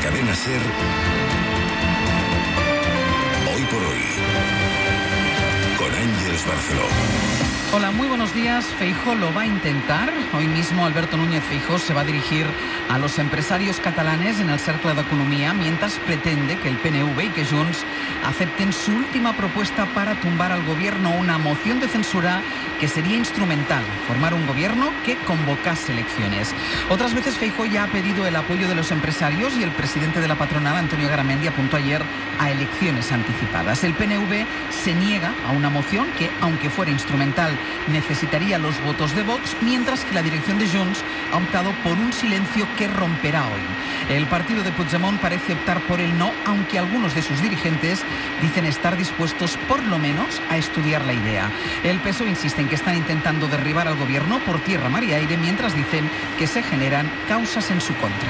Cadena SER, Hoy por Hoy, con Ángeles Barceló. Hola, muy buenos días. Feijóo lo va a intentar. Hoy mismo Alberto Núñez Feijóo se va a dirigir a los empresarios catalanes en el Cercle d'Economia, mientras pretende que el PNV y que Junts acepten su última propuesta para tumbar al gobierno, una moción de censura que sería instrumental, formar un gobierno que convocase elecciones. Otras veces Feijóo ya ha pedido el apoyo de los empresarios y el presidente de la patronal, Antonio Garamendi, apuntó ayer a elecciones anticipadas. El PNV se niega a una moción que, aunque fuera instrumental, necesitaría los votos de Vox, mientras que la dirección de Junts ha optado por un silencio que romperá hoy. El partido de Puigdemont parece optar por el no, aunque algunos de sus dirigentes dicen estar dispuestos por lo menos a estudiar la idea. El PSOE insiste en que están intentando derribar al gobierno por tierra, mar y aire, mientras dicen que se generan causas en su contra.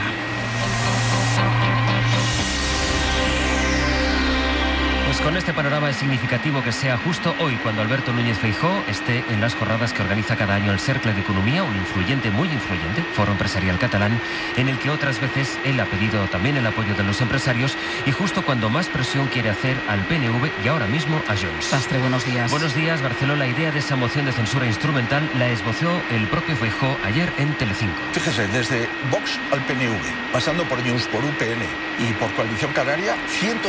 Con este panorama es significativo que sea justo hoy cuando Alberto Núñez Feijóo esté en las jornadas que organiza cada año el Cercle d'Economia, un influyente, muy influyente foro empresarial catalán, en el que otras veces él ha pedido también el apoyo de los empresarios, y justo cuando más presión quiere hacer al PNV y ahora mismo a Junts. Sastre, buenos días. Buenos días, Barceló. La idea de esa moción de censura instrumental la esboció el propio Feijóo ayer en Telecinco. Fíjese, desde Vox al PNV, pasando por Junts, por UPN y por Coalición Canaria,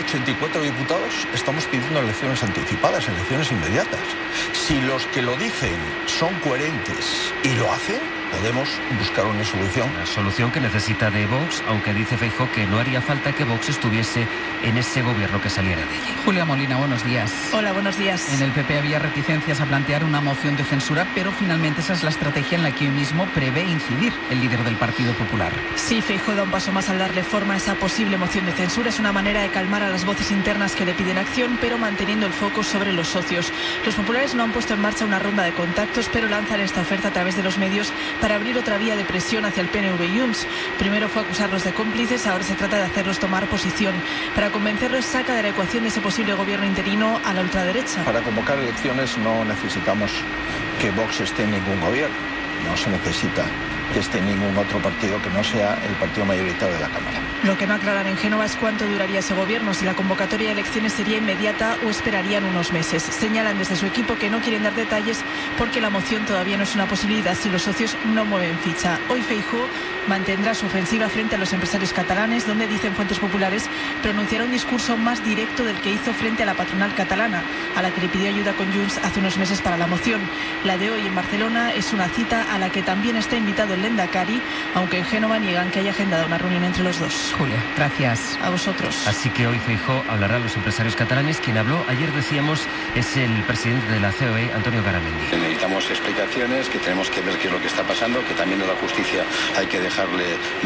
184 diputados estamos pidiendo elecciones anticipadas, elecciones inmediatas. Si los que lo dicen son coherentes y lo hacen, podemos buscar una solución. Una solución que necesita de Vox, aunque dice Feijóo que no haría falta que Vox estuviese en ese gobierno que saliera de allí. Julia Molina, buenos días. Hola, buenos días. En el PP había reticencias a plantear una moción de censura, pero finalmente esa es la estrategia en la que hoy mismo prevé incidir el líder del Partido Popular. Sí, Feijóo da un paso más al darle forma a esa posible moción de censura. Es una manera de calmar a las voces internas que le piden acción, pero manteniendo el foco sobre los socios. Los populares no han puesto en marcha una ronda de contactos, pero lanzan esta oferta a través de los medios para abrir otra vía de presión hacia el PNV y Junts. Primero fue acusarlos de cómplices, ahora se trata de hacerlos tomar posición. Para convencerlos, saca de la ecuación de ese posible gobierno interino a la ultraderecha. Para convocar elecciones no necesitamos que Vox esté en ningún gobierno. No se necesita que esté en ningún otro partido que no sea el partido mayoritario de la Cámara. Lo que no aclaran en Génova es cuánto duraría ese gobierno, si la convocatoria de elecciones sería inmediata o esperarían unos meses. Señalan desde su equipo que no quieren dar detalles porque la moción todavía no es una posibilidad si los socios no mueven ficha. Hoy Feijóo mantendrá su ofensiva frente a los empresarios catalanes, donde, dicen fuentes populares, pronunciará un discurso más directo del que hizo frente a la patronal catalana, a la que le pidió ayuda con Junts hace unos meses para la moción. La de hoy en Barcelona es una cita a la que también está invitado el Lehendakari, aunque en Génova niegan que haya agendado una reunión entre los dos. Julia, gracias. A vosotros. Así que hoy Feijóo hablará a los empresarios catalanes. Quien habló ayer, decíamos, es el presidente de la COE, Antonio Garamendi. Necesitamos explicaciones, que tenemos que ver qué es lo que está pasando, que también a la justicia hay que dejarle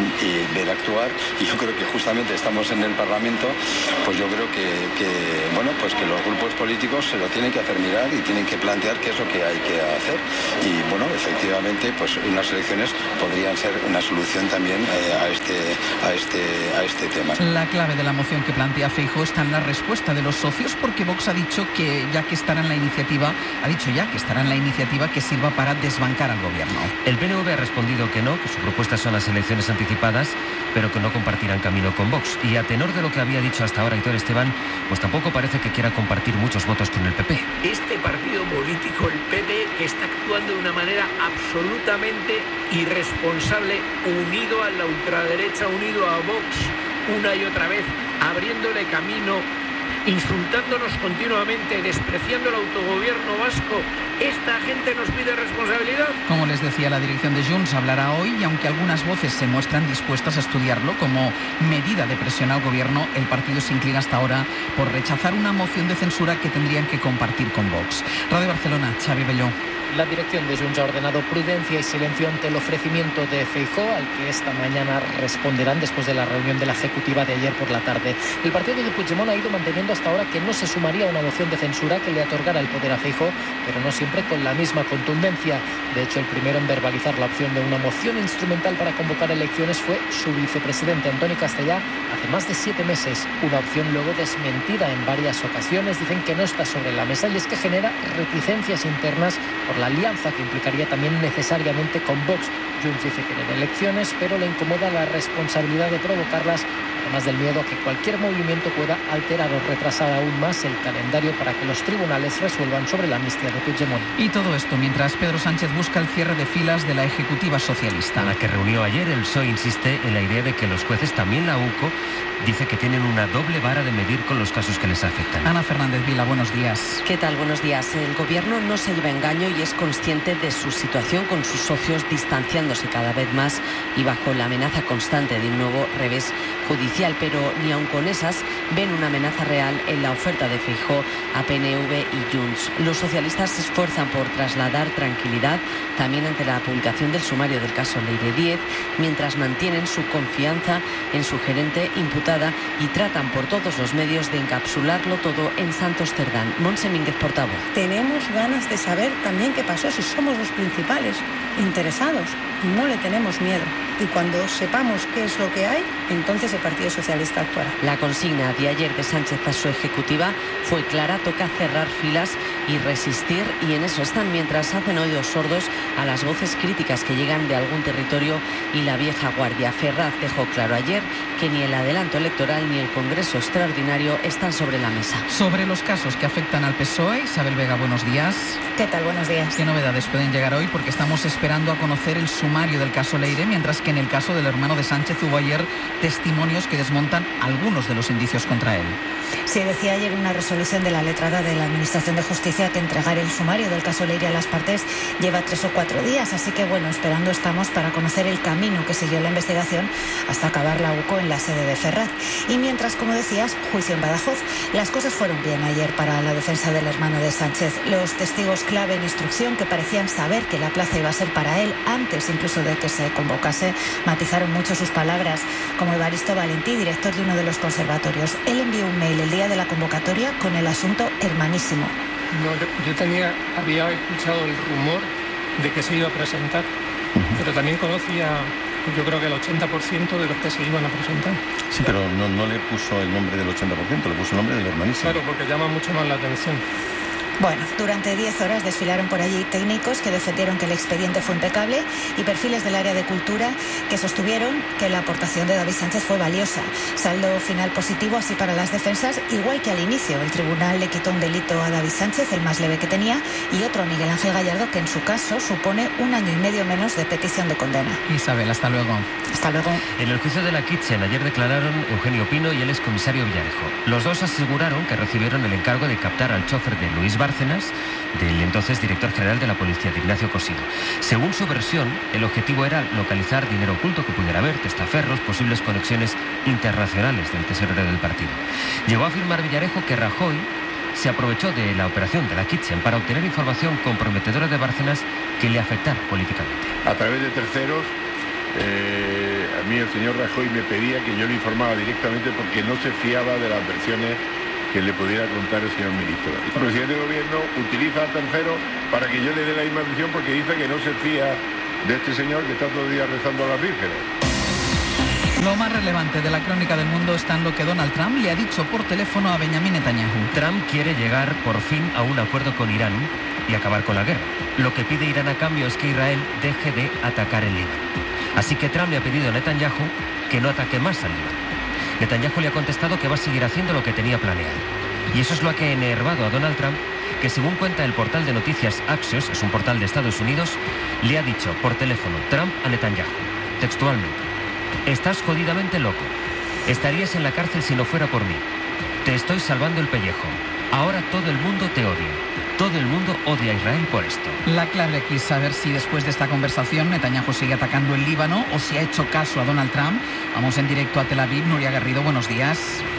ver actuar, y yo creo que justamente estamos en el Parlamento, pues yo creo que los grupos políticos se lo tienen que hacer mirar y tienen que plantear qué es lo que hay que hacer, y bueno, efectivamente, pues unas elecciones podrían ser una solución también a este tema. La clave de la moción que plantea Feijóo está en la respuesta de los socios, porque Vox ha dicho que ya que estará en la iniciativa, que sirva para desbancar al gobierno. El PNV ha respondido que no, que su propuesta son las elecciones anticipadas, pero que no compartirán camino con Vox. Y a tenor de lo que había dicho hasta ahora Aitor Esteban, pues tampoco parece que quiera compartir muchos votos con el PP. Este partido político, el PP, que está actuando de una manera absolutamente irresponsable, unido a la ultraderecha, unido a Vox, una y otra vez, abriéndole camino, insultándonos continuamente, despreciando el autogobierno vasco. ¿Esta gente nos pide responsabilidad? Como les decía, la dirección de Junts hablará hoy, y aunque algunas voces se muestran dispuestas a estudiarlo como medida de presión al gobierno, el partido se inclina hasta ahora por rechazar una moción de censura que tendrían que compartir con Vox. Radio Barcelona, Xavi Belló. La dirección de Junts ha ordenado prudencia y silencio ante el ofrecimiento de Feijóo, al que esta mañana responderán después de la reunión de la ejecutiva de ayer por la tarde. El partido de Puigdemont ha ido manteniendo hasta ahora que no se sumaría a una moción de censura que le otorgara el poder a Feijóo, pero no siempre con la misma contundencia. De hecho, el primero en verbalizar la opción de una moción instrumental para convocar elecciones fue su vicepresidente Antoni Castellà hace más de 7 meses. Una opción luego desmentida en varias ocasiones. Dicen que no está sobre la mesa, y es que genera reticencias internas por la alianza que implicaría también necesariamente con Vox. Junts dice que quiere elecciones, pero le incomoda la responsabilidad de provocarlas para además del miedo a que cualquier movimiento pueda alterar o retrasar aún más el calendario para que los tribunales resuelvan sobre la amnistía de Puigdemont. Y todo esto mientras Pedro Sánchez busca el cierre de filas de la Ejecutiva Socialista. A la que reunió ayer, el PSOE insiste en la idea de que los jueces, también la UCO, dice que tienen una doble vara de medir con los casos que les afectan. Ana Fernández Vila, buenos días. ¿Qué tal? Buenos días. El Gobierno no se lleva engaño y es consciente de su situación, con sus socios distanciándose cada vez más y bajo la amenaza constante de un nuevo revés judicial. Pero ni aun con esas ven una amenaza real en la oferta de Feijóo a PNV y Junts. Los socialistas se esfuerzan por trasladar tranquilidad también ante la publicación del sumario del caso Leire 10, mientras mantienen su confianza en su gerente imputada y tratan por todos los medios de encapsularlo todo en Santos Cerdán. Montse Mínguez, portavoz. Tenemos ganas de saber también qué pasó, si somos los principales interesados. No le tenemos miedo. Y cuando sepamos qué es lo que hay, entonces el Partido Socialista actuará. La consigna de ayer de Sánchez a su ejecutiva fue clara: toca cerrar filas y resistir, y en eso están, mientras hacen oídos sordos a las voces críticas que llegan de algún territorio y la vieja guardia. Ferraz dejó claro ayer que ni el adelanto electoral ni el Congreso extraordinario están sobre la mesa. Sobre los casos que afectan al PSOE, Isabel Vega, buenos días. ¿Qué tal? Buenos días. ¿Qué novedades pueden llegar hoy? Porque estamos esperando a conocer el sumario del caso Leire, mientras que en el caso del hermano de Sánchez hubo ayer testimonios que desmontan algunos de los indicios contra él. Sí, decía ayer una resolución de la letrada de la Administración de Justicia que entregar el sumario del caso Leire a las partes lleva 3 o 4 días, así que bueno, esperando estamos para conocer el camino que siguió la investigación hasta acabar la UCO en la sede de Ferraz. Y mientras, como decías, juicio en Badajoz. Las cosas fueron bien ayer para la defensa del hermano de Sánchez. Los testigos clave en instrucción, que parecían saber que la plaza iba a ser para él antes incluso de que se convocase, matizaron mucho sus palabras, como Evaristo Valentí, director de uno de los conservatorios. Él envió un mail el día de la convocatoria con el asunto hermanísimo. No, yo había escuchado el rumor de que se iba a presentar, pero también conocía, yo creo que el 80% de los que se iban a presentar. Sí, pero no le puso el nombre del 80%, le puso el nombre del hermanísimo. Claro, porque llama mucho más la atención. Bueno, durante 10 horas desfilaron por allí técnicos que defendieron que el expediente fue impecable y perfiles del área de cultura que sostuvieron que la aportación de David Sánchez fue valiosa. Saldo final positivo así para las defensas, igual que al inicio. El tribunal le quitó un delito a David Sánchez, el más leve que tenía, y otro a Miguel Ángel Gallardo, que en su caso supone 1 año y medio menos de petición de condena. Isabel, hasta luego. Hasta luego. En el juicio de la Kitchen ayer declararon Eugenio Pino y el excomisario Villarejo. Los dos aseguraron que recibieron el encargo de captar al chofer de Luis Bárcenas, del entonces director general de la policía, de Ignacio Cosido. Según su versión, el objetivo era localizar dinero oculto que pudiera haber, testaferros, posibles conexiones internacionales del tesorero del partido. Llegó a afirmar Villarejo que Rajoy se aprovechó de la operación de la Kitchen para obtener información comprometedora de Bárcenas que le afectara políticamente. A través de terceros, a mí el señor Rajoy me pedía que yo le informaba directamente porque no se fiaba de las versiones que le pudiera contar el señor ministro. El presidente del gobierno utiliza a terceros para que yo le dé la misma versión porque dice que no se fía de este señor que está todo el día rezando a las vírgenes. Lo más relevante de la crónica del mundo está en lo que Donald Trump le ha dicho por teléfono a Benjamin Netanyahu. Trump quiere llegar por fin a un acuerdo con Irán y acabar con la guerra. Lo que pide Irán a cambio es que Israel deje de atacar el Líbano. Así que Trump le ha pedido a Netanyahu que no ataque más al Líbano. Netanyahu le ha contestado que va a seguir haciendo lo que tenía planeado. Y eso es lo que ha enervado a Donald Trump, que según cuenta el portal de noticias Axios, es un portal de Estados Unidos, le ha dicho por teléfono Trump a Netanyahu, textualmente: estás jodidamente loco. Estarías en la cárcel si no fuera por mí. Te estoy salvando el pellejo. Ahora todo el mundo te odia. Todo el mundo odia a Israel por esto. La clave aquí es saber si después de esta conversación Netanyahu sigue atacando el Líbano o si ha hecho caso a Donald Trump. Vamos en directo a Tel Aviv. Nuria Garrido, buenos días.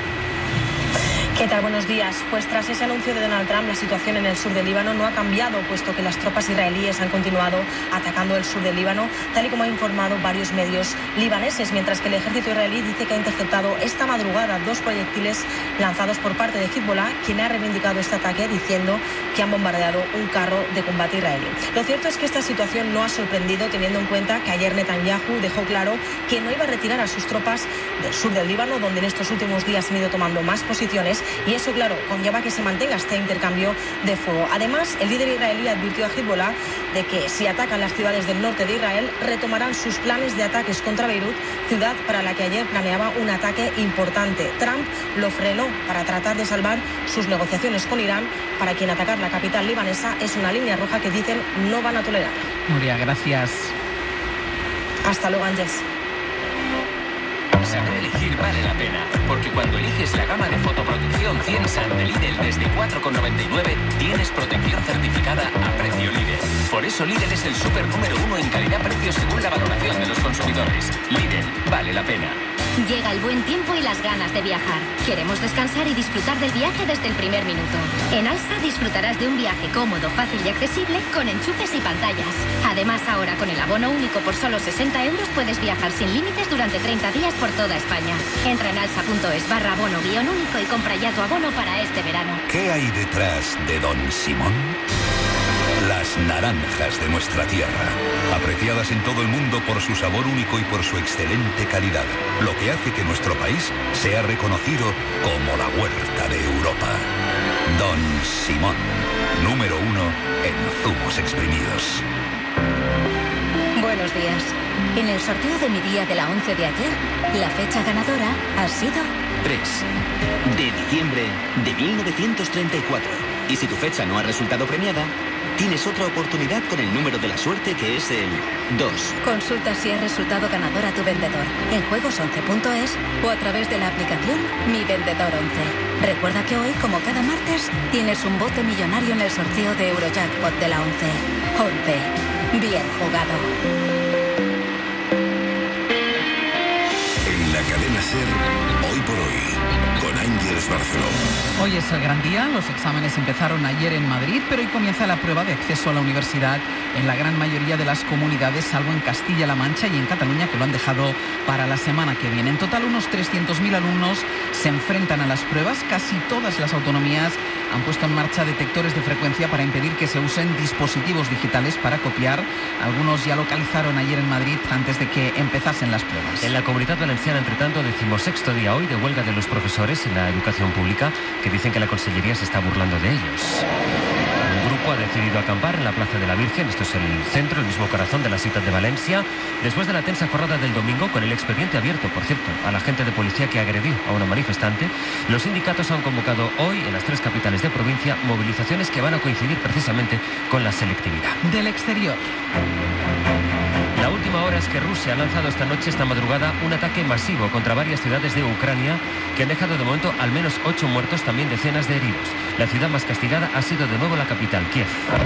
¿Qué tal? Buenos días. Pues tras ese anuncio de Donald Trump, la situación en el sur del Líbano no ha cambiado, puesto que las tropas israelíes han continuado atacando el sur del Líbano, tal y como han informado varios medios libaneses, mientras que el ejército israelí dice que ha interceptado esta madrugada 2 proyectiles lanzados por parte de Hezbollah, quien ha reivindicado este ataque diciendo que han bombardeado un carro de combate israelí. Lo cierto es que esta situación no ha sorprendido, teniendo en cuenta que ayer Netanyahu dejó claro que no iba a retirar a sus tropas del sur del Líbano, donde en estos últimos días han ido tomando más posiciones, civiles. Y eso, claro, conlleva que se mantenga este intercambio de fuego. Además, el líder israelí advirtió a Hezbollah de que si atacan las ciudades del norte de Israel, retomarán sus planes de ataques contra Beirut, ciudad para la que ayer planeaba un ataque importante. Trump lo frenó para tratar de salvar sus negociaciones con Irán, para quien atacar la capital libanesa es una línea roja que dicen no van a tolerar. Nuria, gracias. Hasta luego, Ángeles. Saber elegir vale la pena, porque cuando eliges la gama de fotoprotección Ciensan de Lidl desde 4,99, tienes protección certificada a precio Lidl. Por eso Lidl es el súper número 1 en calidad-precio según la valoración de los consumidores. Lidl, vale la pena. Llega el buen tiempo y las ganas de viajar. Queremos descansar y disfrutar del viaje desde el primer minuto. En Alsa disfrutarás de un viaje cómodo, fácil y accesible con enchufes y pantallas. Además, ahora con el abono único por solo 60 euros puedes viajar sin límites durante 30 días por toda España. Entra en alsa.es/abono-único y compra ya tu abono para este verano. ¿Qué hay detrás de Don Simón? Las naranjas de nuestra tierra, apreciadas en todo el mundo por su sabor único y por su excelente calidad, lo que hace que nuestro país sea reconocido como la huerta de Europa. Don Simón, número 1 en zumos exprimidos. Buenos días. En el sorteo de mi día de la 11 de ayer, la fecha ganadora ha sido 3 de diciembre de 1934. Y si tu fecha no ha resultado premiada, tienes otra oportunidad con el número de la suerte, que es el 2. Consulta si ha resultado ganador a tu vendedor en juegos11.es o a través de la aplicación Mi Vendedor 11. Recuerda que hoy, como cada martes, tienes un bote millonario en el sorteo de Eurojackpot de la 11. 11. Bien jugado. En la cadena SER, hoy por hoy, con Ángeles Barceló. Hoy es el gran día, los exámenes empezaron ayer en Madrid, pero hoy comienza la prueba de acceso a la universidad en la gran mayoría de las comunidades, salvo en Castilla-La Mancha y en Cataluña, que lo han dejado para la semana que viene. En total, unos 300.000 alumnos se enfrentan a las pruebas. Casi todas las autonomías han puesto en marcha detectores de frecuencia para impedir que se usen dispositivos digitales para copiar. Algunos ya localizaron ayer en Madrid antes de que empezasen las pruebas. En la Comunidad Valenciana, entre tanto, 16º día hoy de huelga de los profesores en la educación pública, que dicen que la Consellería se está burlando de ellos. Un grupo ha decidido acampar en la Plaza de la Virgen, esto es el centro, el mismo corazón de la ciudad de Valencia, después de la tensa jornada del domingo, con el expediente abierto, por cierto, al agente de policía que agredió a una manifestante. Los sindicatos han convocado hoy en las 3 capitales de provincia movilizaciones que van a coincidir precisamente con la selectividad. Del exterior. La última hora es que Rusia ha lanzado esta madrugada, un ataque masivo contra varias ciudades de Ucrania que han dejado de momento al menos 8 muertos, también decenas de heridos. La ciudad más castigada ha sido de nuevo la capital, Kiev,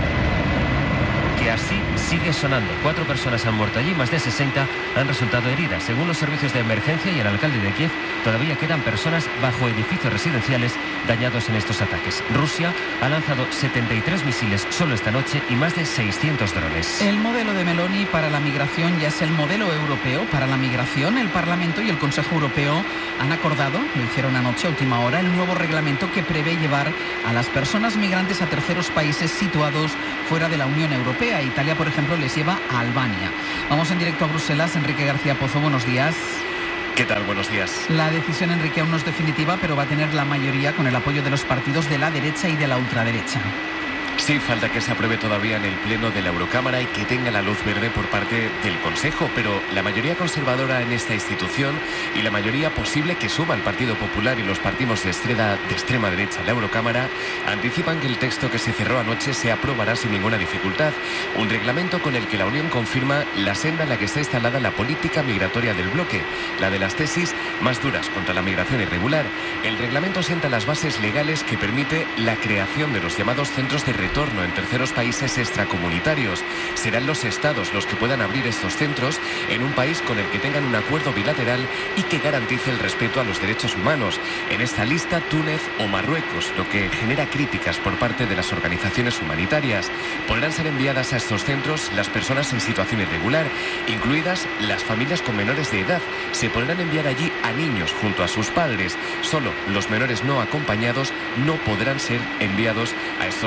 que así sigue sonando. 4 personas han muerto allí, más de 60 han resultado heridas. Según los servicios de emergencia y el alcalde de Kiev, todavía quedan personas bajo edificios residenciales dañados en estos ataques. Rusia ha lanzado 73 misiles solo esta noche y más de 600 drones. El modelo de Meloni para la migración ya es el modelo europeo para la migración. El Parlamento y el Consejo Europeo han acordado, lo hicieron anoche a última hora, el nuevo reglamento que prevé llevar a las personas migrantes a terceros países situados fuera de la Unión Europea. Italia, por ejemplo, les lleva a Albania. Vamos en directo a Bruselas. Enrique García Pozo, buenos días. ¿Qué tal? Buenos días. La decisión, Enrique, aún no es definitiva, pero va a tener la mayoría con el apoyo de los partidos de la derecha y de la ultraderecha. Sí, falta que se apruebe todavía en el Pleno de la Eurocámara y que tenga la luz verde por parte del Consejo, pero la mayoría conservadora en esta institución y la mayoría posible que suma el Partido Popular y los partidos de extrema derecha en la Eurocámara anticipan que el texto que se cerró anoche se aprobará sin ninguna dificultad. Un reglamento con el que la Unión confirma la senda en la que está instalada la política migratoria del bloque, la de las tesis más duras contra la migración irregular. El reglamento sienta las bases legales que permite la creación de los llamados centros de retorno en terceros países extracomunitarios. Serán los estados los que puedan abrir estos centros en un país con el que tengan un acuerdo bilateral y que garantice el respeto a los derechos humanos. En esta lista, Túnez o Marruecos, lo que genera críticas por parte de las organizaciones humanitarias. Podrán ser enviadas a estos centros las personas en situación irregular, incluidas las familias con menores de edad. Se podrán enviar allí a niños junto a sus padres. Solo los menores no acompañados no podrán ser enviados a estos centros.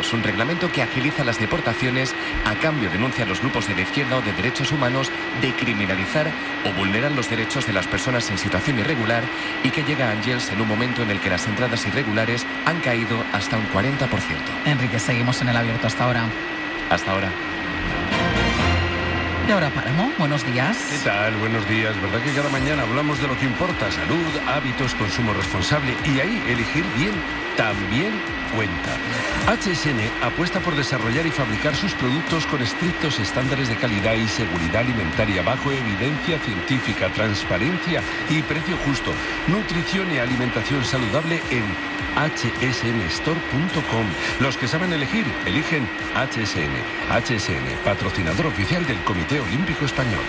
Refugiados, un reglamento que agiliza las deportaciones, a cambio denuncia a los grupos de la izquierda o de derechos humanos de criminalizar o vulnerar los derechos de las personas en situación irregular, y que llega a Ángels en un momento en el que las entradas irregulares han caído hasta un 40%. Enrique, seguimos en el abierto hasta ahora. Hasta ahora. Y ahora Páramo, buenos días. ¿Qué tal? Buenos días. ¿Verdad que cada mañana hablamos de lo que importa? Salud, hábitos, consumo responsable, y ahí elegir bien también cuenta. HSN apuesta por desarrollar y fabricar sus productos con estrictos estándares de calidad y seguridad alimentaria, bajo evidencia científica, transparencia y precio justo. Nutrición y alimentación saludable en hsnstore.com. Los que saben elegir, eligen HSN. HSN, patrocinador oficial del Comité Olímpico Español.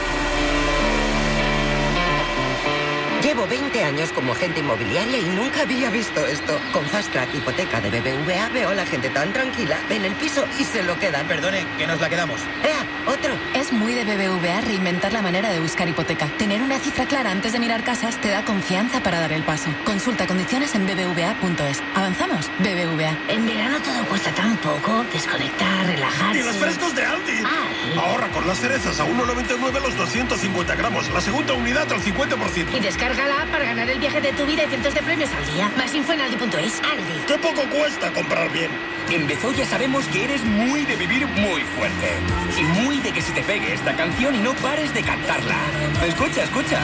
Llevo 20 años como agente inmobiliaria y nunca había visto esto. Con Fast Track Hipoteca de BBVA veo a la gente tan tranquila, ven el piso y se lo quedan. Perdone, que nos la quedamos. Otro. Es muy de BBVA reinventar la manera de buscar hipoteca. Tener una cifra clara antes de mirar casas te da confianza para dar el paso. Consulta condiciones en bbva.es. ¿Avanzamos? BBVA. En verano todo cuesta tan poco. Desconectar, relajarse. ¡Y los frescos de Aldi! Ahorra con las cerezas a 1,99 los 250 gramos. La segunda unidad al 50%. Y descárgala para ganar el viaje de tu vida y cientos de premios al día. Más info en aldi.es. Aldi. ¡Qué poco cuesta comprar bien! En Bezoya sabemos que eres muy de vivir muy fuerte. Y muy de que se te pegue esta canción y no pares de cantarla. Escucha, escucha.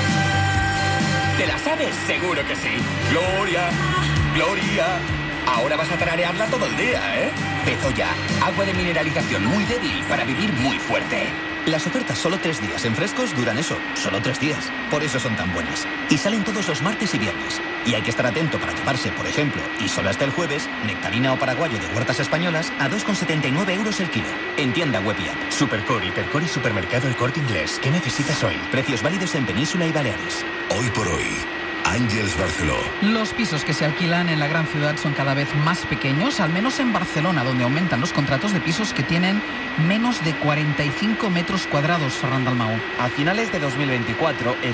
¿Te la sabes? Seguro que sí. Gloria, Gloria. Ahora vas a tararearla todo el día, ¿eh? Bezoya, agua de mineralización muy débil para vivir muy fuerte. Las ofertas solo 3 días en frescos duran eso, solo 3 días. Por eso son tan buenas. Y salen todos los martes y viernes. Y hay que estar atento para llevarse, por ejemplo, y solo hasta el jueves, nectarina o paraguayo de huertas españolas a 2,79 € el kilo. En tienda web y app. Supercore, Hipercore y Supermercado El Corte Inglés. ¿Qué necesitas hoy? Precios válidos en Península y Baleares. Hoy por hoy, Ángels Barceló. Los pisos que se alquilan en la gran ciudad son cada vez más pequeños, al menos en Barcelona, donde aumentan los contratos de pisos que tienen menos de 45 metros cuadrados, Ferran Dalmau. A finales de 2024, el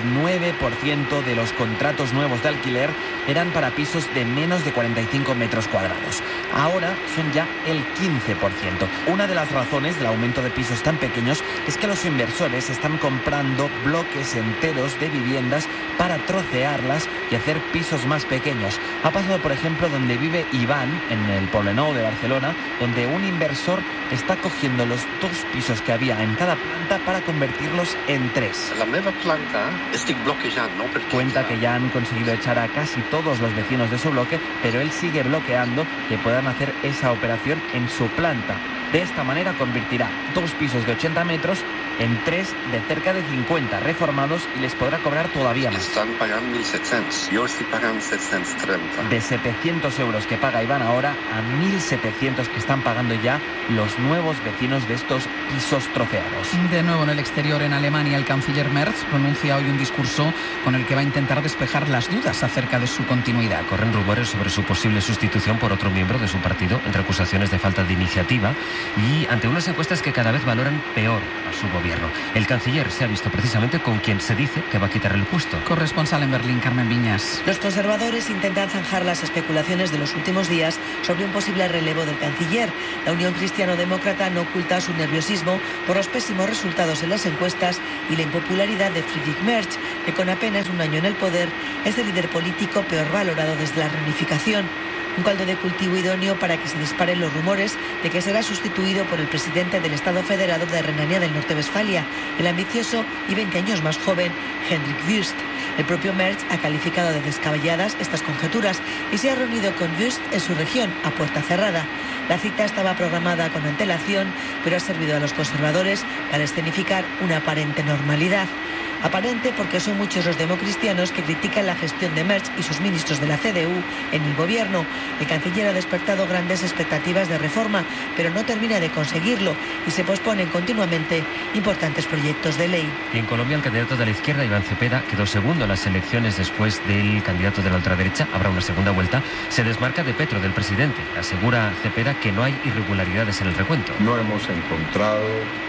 9% de los contratos nuevos de alquiler eran para pisos de menos de 45 metros cuadrados. Ahora son ya el 15%. Una de las razones del aumento de pisos tan pequeños es que los inversores están comprando bloques enteros de viviendas para trocearlas y hacer pisos más pequeños. Ha pasado, por ejemplo, donde vive Iván, en el Poblenou de Barcelona, donde un inversor está cogiendo los 2 pisos que había en cada planta para convertirlos en 3. La meva planta estic bloquejant, no? Cuenta que ya han conseguido echar a casi todos los vecinos de su bloque, pero él sigue bloqueando que puedan hacer esa operación en su planta. De esta manera convertirá 2 pisos de 80 metros en 3 de cerca de 50 reformados y les podrá cobrar todavía más. Estan pagant 1.700. Jo estic pagant 730. De 700 € que paga Iván ahora a 1.700 que están pagando ya los nuevos vecinos de estos pisos troceados. De nuevo en el exterior, en Alemania, el canciller Merz pronuncia hoy un discurso con el que va a intentar despejar las dudas acerca de su continuidad. Corren rumores sobre su posible sustitución por otro miembro de su partido, entre acusaciones de falta de iniciativa y ante unas encuestas que cada vez valoran peor a su gobierno. El canciller se ha visto precisamente con quien se dice que va a quitar el puesto. Corresponsal en Berlín, Carmen Viñas. Los conservadores intentan zanjar las especulaciones de los últimos días sobre un posible relevo del canciller. La Unión Cristiano-Demócrata no oculta su nerviosismo por los pésimos resultados en las encuestas y la impopularidad de Friedrich Merz, que con apenas un año en el poder es el líder político peor valorado desde la reunificación. Un caldo de cultivo idóneo para que se disparen los rumores de que será sustituido por el presidente del Estado Federado de Renania del Norte-Westfalia, el ambicioso y 20 años más joven Hendrik Wüst. El propio Merz ha calificado de descabelladas estas conjeturas y se ha reunido con Wüst en su región, a puerta cerrada. La cita estaba programada con antelación, pero ha servido a los conservadores para escenificar una aparente normalidad. Aparente porque son muchos los democristianos que critican la gestión de Merz y sus ministros de la CDU en el gobierno. El canciller ha despertado grandes expectativas de reforma, pero no termina de conseguirlo y se posponen continuamente importantes proyectos de ley. Y en Colombia, el candidato de la izquierda, Iván Cepeda, quedó segundo en las elecciones después del candidato de la ultraderecha. Habrá una segunda vuelta. Se desmarca de Petro, del presidente. Asegura Cepeda que no hay irregularidades en el recuento. No hemos encontrado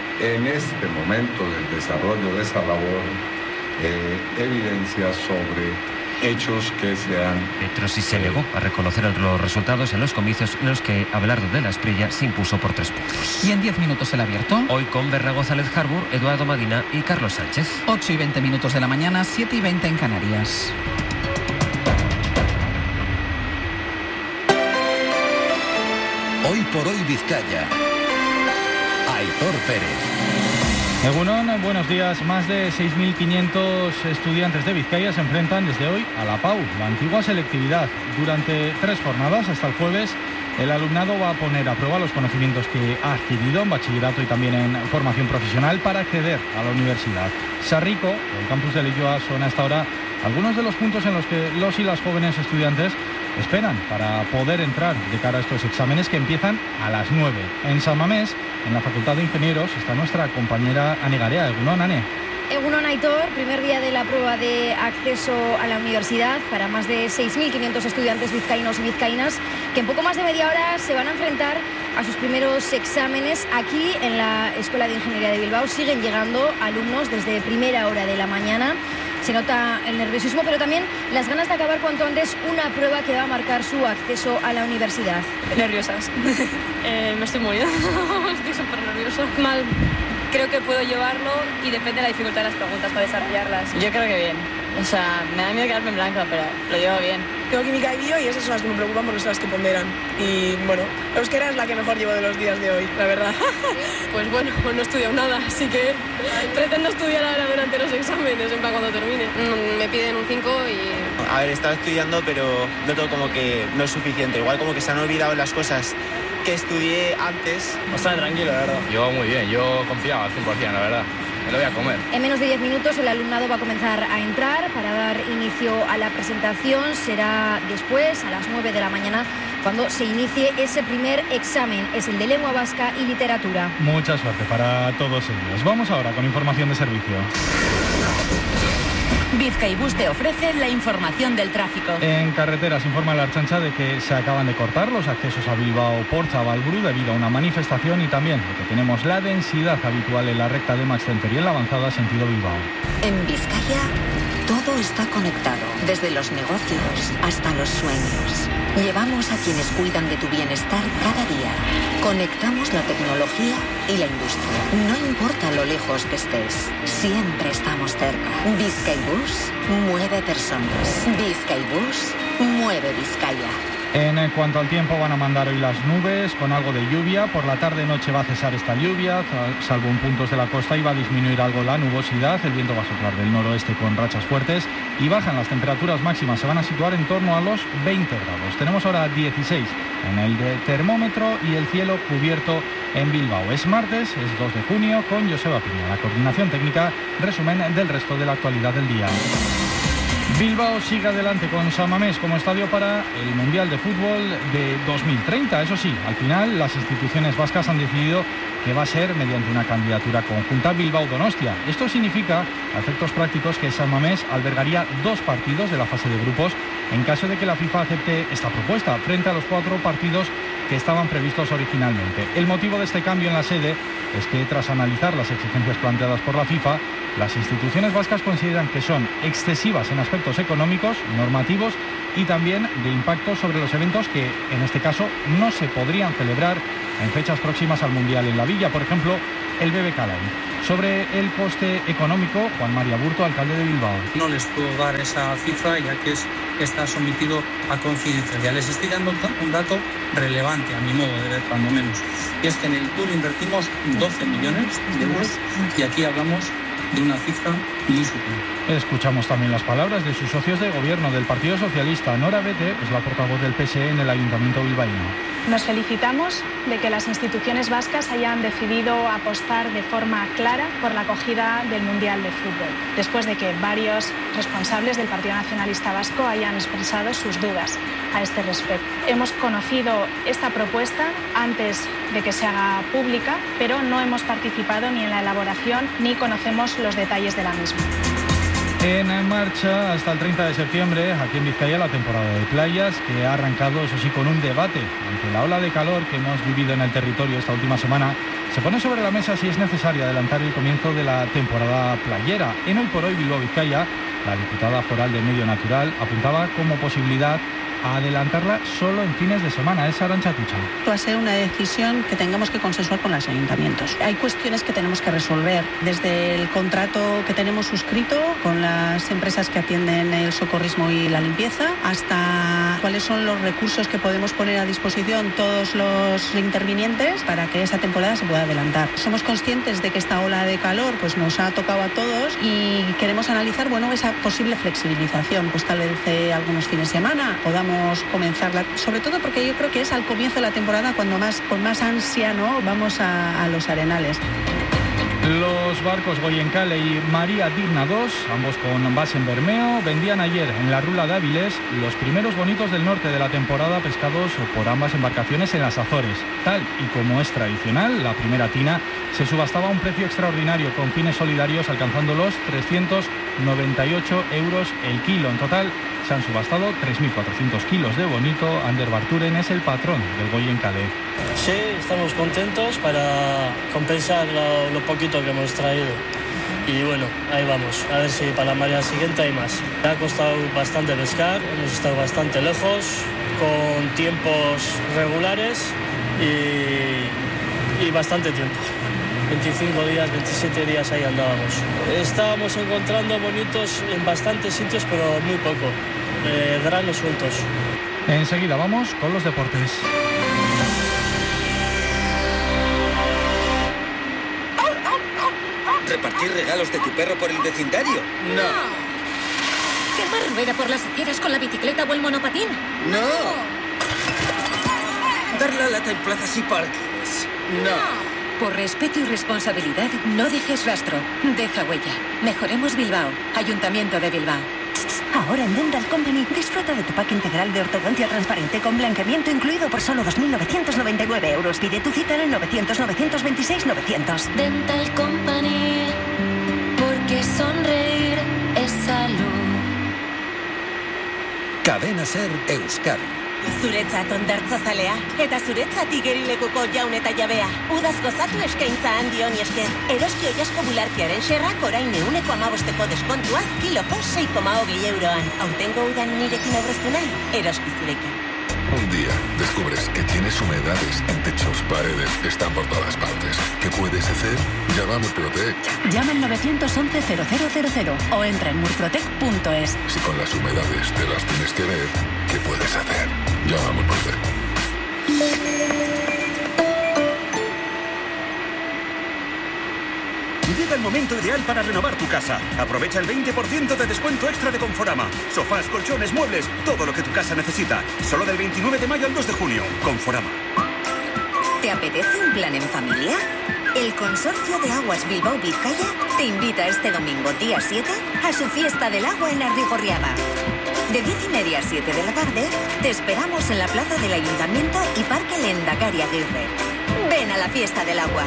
en este momento del desarrollo de esa labor evidencias sobre hechos que se han... Petro sí se negó a reconocer los resultados en los comicios en los que Abelardo de la Espriella se impuso por 3 puntos. Y en 10 minutos el abierto. Hoy con Berra González Harbour, Eduardo Madina y Carlos Sánchez. 8 y 20 minutos de la mañana, 7 y 20 en Canarias. Hoy por hoy Vizcaya. Aitor Pérez. Egunon, buenos días. Más de 6.500 estudiantes de Vizcaya se enfrentan desde hoy a la PAU, la antigua selectividad. Durante 3 jornadas, hasta el jueves, el alumnado va a poner a prueba los conocimientos que ha adquirido en bachillerato y también en formación profesional para acceder a la universidad. Sarrico, el campus de Leioa, son hasta ahora algunos de los puntos en los que los y las jóvenes estudiantes esperan para poder entrar de cara a estos exámenes que empiezan a las 9. En San Mamés, en la Facultad de Ingenieros, está nuestra compañera Ane Garea. Egunon, Ane. Egunon, Aitor, primer día de la prueba de acceso a la universidad para más de 6.500 estudiantes vizcaínos y vizcaínas que en poco más de media hora se van a enfrentar a sus primeros exámenes aquí en la Escuela de Ingeniería de Bilbao. Siguen llegando alumnos desde primera hora de la mañana. Se nota el nerviosismo, pero también las ganas de acabar cuanto antes una prueba que va a marcar su acceso a la universidad. Nerviosas. Me estoy muriendo. Estoy súper nerviosa. Mal. Creo que puedo llevarlo y depende de la dificultad de las preguntas para desarrollarlas. Yo creo que bien. O sea, me da miedo quedarme en blanco, pero lo llevo bien. Tengo química y bio y esas son las que me preocupan porque son las que ponderan. Y bueno, euskera es la que mejor llevo de los días de hoy, la verdad. Pues bueno, no he estudiado nada, así que pretendo estudiar ahora durante los exámenes, en plan cuando termine. Me piden un 5 y... A ver, estaba estudiando, pero noto como que no es suficiente. Igual como que se han olvidado las cosas que estudié antes. Bastante tranquilo, la verdad. Yo muy bien, yo confiaba al 100%, la verdad. Me lo voy a comer. En menos de 10 minutos el alumnado va a comenzar a entrar para dar inicio a la presentación. Será después, a las 9 de la mañana, cuando se inicie ese primer examen. Es el de lengua vasca y literatura. Mucha suerte para todos ellos. Vamos ahora con información de servicio. Bizkaibus te ofrece la información del tráfico. En carreteras informa la Ertzaintza de que se acaban de cortar los accesos a Bilbao por Zabalburu debido a una manifestación y también de que tenemos la densidad habitual en la recta de Max Center y en la avanzada sentido Bilbao. En Vizcaya todo está conectado, desde los negocios hasta los sueños. Llevamos a quienes cuidan de tu bienestar cada día. Conectamos la tecnología y la industria. No importa lo lejos que estés, siempre estamos cerca. Bizkaibus mueve personas. Bizkaibus mueve Vizcaya. En cuanto al tiempo, van a mandar hoy las nubes con algo de lluvia. Por la tarde-noche va a cesar esta lluvia, salvo en puntos de la costa, y va a disminuir algo la nubosidad. El viento va a soplar del noroeste con rachas fuertes y bajan las temperaturas máximas. Se van a situar en torno a los 20 grados. Tenemos ahora 16 en el termómetro y el cielo cubierto en Bilbao. Es martes, es 2 de junio, con Joseba Piña. La coordinación técnica, resumen del resto de la actualidad del día. Bilbao sigue adelante con San Mamés como estadio para el Mundial de Fútbol de 2030. Eso sí, al final las instituciones vascas han decidido que va a ser mediante una candidatura conjunta Bilbao-Donostia. Esto significa, a efectos prácticos, que San Mamés albergaría 2 partidos de la fase de grupos en caso de que la FIFA acepte esta propuesta, frente a los 4 partidos que estaban previstos originalmente. El motivo de este cambio en la sede es que, tras analizar las exigencias planteadas por la FIFA, las instituciones vascas consideran que son excesivas en aspectos económicos, normativos y también de impacto sobre los eventos que, en este caso, no se podrían celebrar en fechas próximas al Mundial en la Villa, por ejemplo, el BBK Live. Sobre el coste económico, Juan María Burto, alcalde de Bilbao. No les puedo dar esa cifra ya que está sometido a confidencialidad. Les estoy dando un dato relevante a mi modo de ver, cuando menos. Y es que en el Tour invertimos 12 millones de euros y aquí hablamos de una cifra muy superior. Escuchamos también las palabras de sus socios de gobierno del Partido Socialista. Nora Bete es la portavoz del PSE en el Ayuntamiento bilbaíno. Nos felicitamos de que las instituciones vascas hayan decidido apostar de forma clara por la acogida del Mundial de Fútbol, después de que varios responsables del Partido Nacionalista Vasco hayan expresado sus dudas a este respecto. Hemos conocido esta propuesta antes de que se haga pública, pero no hemos participado ni en la elaboración ni conocemos los detalles de la misma. En marcha hasta el 30 de septiembre, aquí en Vizcaya, la temporada de playas, que ha arrancado, eso sí, con un debate ante la ola de calor que hemos vivido en el territorio esta última semana. Se pone sobre la mesa si es necesario adelantar el comienzo de la temporada playera. En Hoy por Hoy Bilbao Vizcaya, la diputada foral de Medio Natural apuntaba como posibilidad a adelantarla solo en fines de semana. Es Arantxa Atutxa. Va a ser una decisión que tengamos que consensuar con los ayuntamientos. Hay cuestiones que tenemos que resolver, desde el contrato que tenemos suscrito con las empresas que atienden el socorrismo y la limpieza, hasta cuáles son los recursos que podemos poner a disposición todos los intervinientes para que esa temporada se pueda adelantar. Somos conscientes de que esta ola de calor pues nos ha tocado a todos y queremos analizar esa posible flexibilización, pues tal vez algunos fines de semana podamos comenzarla, sobre todo porque yo creo que es al comienzo de la temporada cuando con más ansia, ¿no?, vamos a los arenales. Los barcos Goyencale y María Digna II, ambos con base en Bermeo, vendían ayer en la Rula de Avilés los primeros bonitos del norte de la temporada pescados por ambas embarcaciones en las Azores. Tal y como es tradicional, la primera tina se subastaba a un precio extraordinario con fines solidarios, alcanzando los 398 euros el kilo. En total se han subastado 3.400 kilos de bonito. Ander Barturen es el patrón del Goyencale. Sí, estamos contentos para compensar lo poquito que hemos traído. Y bueno, ahí vamos, a ver si para la mañana siguiente hay más. Me ha costado bastante pescar, hemos estado bastante lejos, con tiempos regulares y bastante tiempo. 25 días, 27 días ahí andábamos. Estábamos encontrando bonitos en bastantes sitios, pero muy poco, granos sueltos. Enseguida vamos con los deportes. ¿Repartir regalos de tu perro por el vecindario? No. ¿Quemar rueda por las aceras con la bicicleta o el monopatín? No. Dar la lata en plazas y parques. No. Por respeto y responsabilidad, no dejes rastro. Deja huella. Mejoremos Bilbao. Ayuntamiento de Bilbao. Ahora en Dental Company disfruta de tu pack integral de ortodoncia transparente con blanqueamiento incluido por solo 2.999 euros. Pide tu cita en el 900-926-900. Dental Company, porque sonreír es salud. Cadena Ser Euskadi. Zuretzat ondartza zalea, eta zuretzat igerilekuko jaun eta jabea. Udaz gozatu eskaintza handi honi esker. Eroski oiasko bularkiaren xerrak orain 15% deskontuaz kiloko 6,20 euroan. Aurtengo udan nirekin aurreztu nahi, eroski zurekin. Un día descubres que tienes humedades en techos, paredes, están por todas partes. ¿Qué puedes hacer? Llama a Murprotec. Llama al 911-0000 o entra en murprotec.es. Si con las humedades te las tienes que ver, ¿qué puedes hacer? Llama a Murprotec. Llega el momento ideal para renovar tu casa. Aprovecha el 20% de descuento extra de Conforama. Sofás, colchones, muebles, todo lo que tu casa necesita. Solo del 29 de mayo al 2 de junio. Conforama. ¿Te apetece un plan en familia? El Consorcio de Aguas Bilbao Vizcaya te invita este domingo, día 7, a su fiesta del agua en Arrigorriaga. De 10:30 a 7 de la tarde, te esperamos en la plaza del Ayuntamiento y Parque Lehendakari Aguirre. Ven a la fiesta del agua.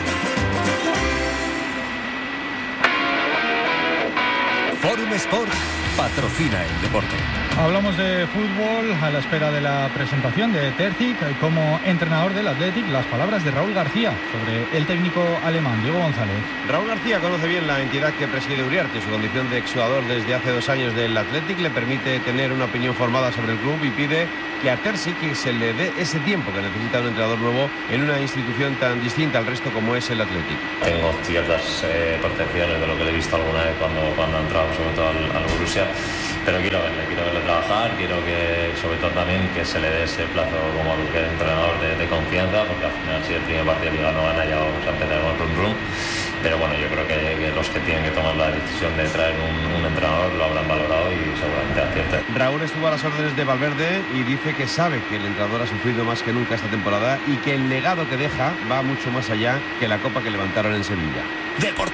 Forum Sport patrocina el deporte. Hablamos de fútbol a la espera de la presentación de Terzic como entrenador del Athletic. Las palabras de Raúl García sobre el técnico alemán, Diego González. Raúl García conoce bien la entidad que preside Uriarte. Su condición de exjugador desde hace 2 años del Athletic le permite tener una opinión formada sobre el club y pide que a Terzic se le dé ese tiempo que necesita un entrenador nuevo en una institución tan distinta al resto como es el Athletic. Tengo ciertas percepciones de lo que le he visto alguna vez cuando ha entrado sobre todo al Borussia, pero quiero verle trabajar, quiero que sobre todo también que se le dé ese plazo como cualquier entrenador de confianza, porque al final si el primer partido de Liga no gana ya vamos a empezar con rum. Pero bueno, yo creo que los que tienen que tomar la decisión de traer un entrenador lo habrán valorado y seguramente acierten. Raúl estuvo a las órdenes de Valverde y dice que sabe que el entrenador ha sufrido más que nunca esta temporada y que el legado que deja va mucho más allá que la copa que levantaron en Sevilla.